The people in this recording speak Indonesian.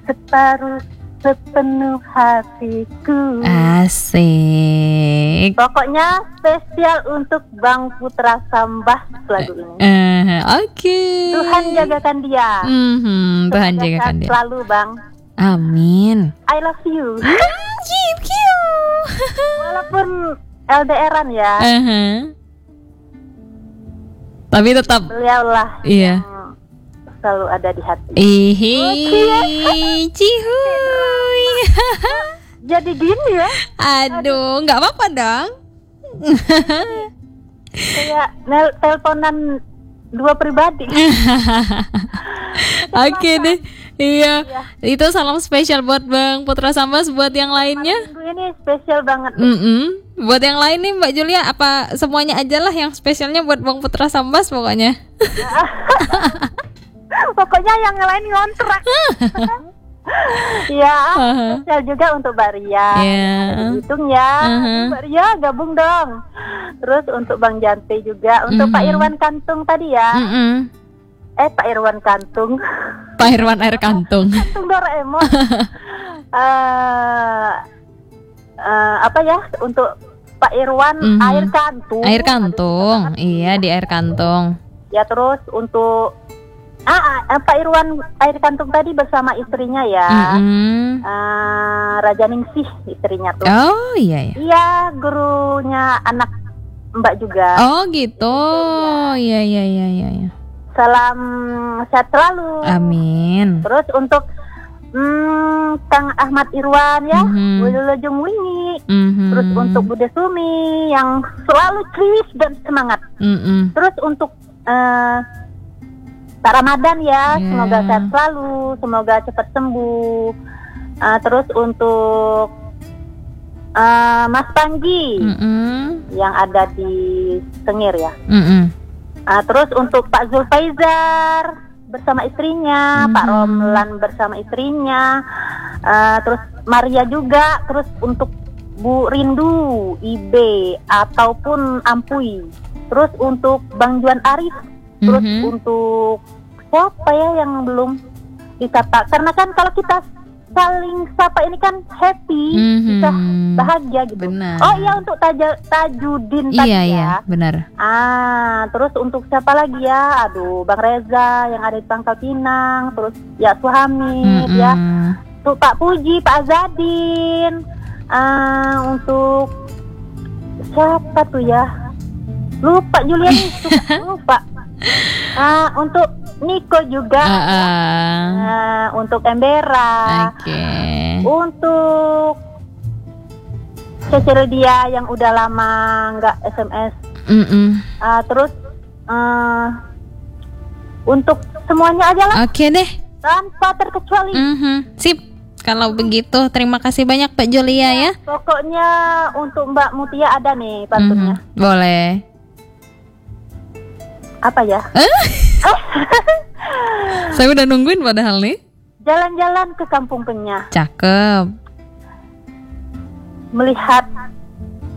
separuh sepenuh hatiku. Asik. Pokoknya spesial untuk Bang Putra Sambas lagu ini. Oke. Tuhan jagakan dia. Tuhan Semoga jagakan sehat dia. selalu Bang. Amin. I love you. Thank you. Walaupun LDRan ya, Tapi tetap. beliau lah Iya. yang selalu ada di hati. Cihuy. Jadi gini ya, Aduh, nggak apa-apa dong. kayak teleponan dua pribadi. Oke deh. Iya. Itu salam spesial buat Bang Putra Sambas. Buat yang lainnya? Minggu ini spesial banget. Buat yang lain nih Mbak Julia, apa semuanya aja lah yang spesialnya buat Bang Putra Sambas pokoknya. Pokoknya yang lain ngontrak. Ya, spesial juga untuk Mbak Ria. Hitung ya, Mbak Ria gabung dong. Terus untuk Bang Jante juga, untuk Pak Irwan Kantung tadi ya. Pak Irwan Kantung. Pak Irwan air kantung. Kantung Doraemon. Apa ya, untuk Pak Irwan air kantung. Air kantung, iya di air kantung. Ya terus untuk Pak Irwan air kantung tadi bersama istrinya ya. Raja Ningsih istrinya tuh. Oh iya ya. Iya, gurunya anak Mbak juga. Oh gitu. Iya iya. Salam sehat selalu. Amin. Terus untuk Kang Ahmad Irwan ya, Wilujeng Wingi. Terus untuk Bude Sumi yang selalu kriis dan semangat. Terus untuk Pak Ramadan ya, semoga sehat selalu, semoga cepat sembuh. Terus untuk Mas Panji yang ada di Sengir ya. Terus untuk Pak Zulfaizar bersama istrinya, Pak Romlan bersama istrinya, terus Maria juga, terus untuk Bu Rindu, Ibe ataupun Ampui, terus untuk Bang Juan Arif, terus untuk siapa ya yang belum disapa? Karena kan kalau kita saling sapa ini kan happy, bisa bahagia gitu. Benar. Oh iya, untuk Tajudin tadi ya. Iya, benar. Terus untuk siapa lagi ya? Aduh, Bang Reza yang ada di Pangkal Pinang, terus ya Suhamid ya. Tuh Pak Puji, Pak Azadin. Untuk siapa tuh ya? Lupa Julian, lupa. Untuk Niko juga, untuk Embera, untuk Cecilia yang udah lama nggak SMS, terus untuk semuanya aja lah. Oke deh. Tanpa terkecuali. Sip. Kalau begitu, terima kasih banyak Pak Julia ya. Pokoknya untuk Mbak Mutia ada nih pantunnya. Boleh. Apa ya? Saya udah nungguin padahal nih. Jalan-jalan ke Kampung Penyah. Cakep. Melihat